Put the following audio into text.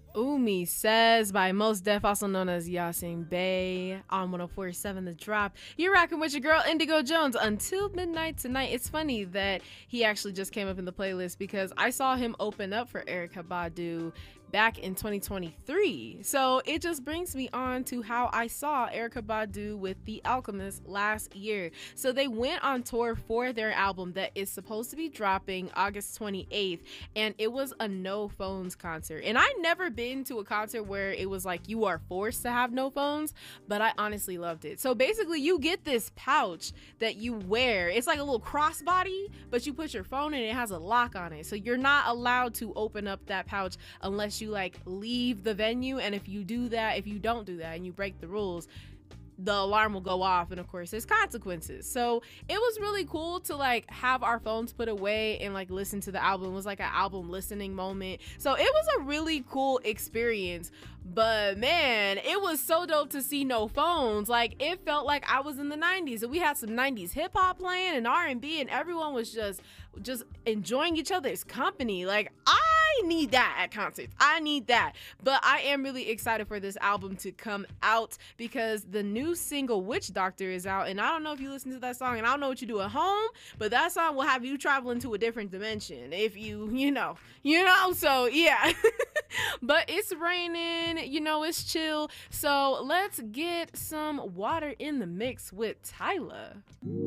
Umi Says by Mos Def, also known as Yasin Bey, on 104.7 The Drop. You're rocking with your girl Indigo Jones until midnight tonight. It's funny that he actually just came up in the playlist because I saw him open up for Erykah Badu back in 2023. So it just brings me on to how I saw Erykah Badu with The Alchemist last year. So they went on tour for their album that is supposed to be dropping August 28th, and it was a no phones concert. And I never been to a concert where it was like you are forced to have no phones, but I honestly loved it. So basically you get this pouch that you wear. It's like a little crossbody, but you put your phone in, it has a lock on it. So you're not allowed to open up that pouch unless you like leave the venue. And if you don't do that and you break the rules, the alarm will go off, and of course there's consequences. So it was really cool to like have our phones put away and like listen to the album. It was like an album listening moment. So it was a really cool experience. But man, it was so dope to see no phones. Like it felt like I was in the 90s and we had some 90s hip hop playing and R&B, and everyone was just enjoying each other's company. Like I need that at concerts. I need that. But I am really excited for this album to come out because the new single Witch Doctor is out, and I don't know if you listen to that song, and I don't know what you do at home, but that song will have you traveling to a different dimension if you know. So yeah. But it's raining, it's chill. So let's get some water in the mix with Tyla.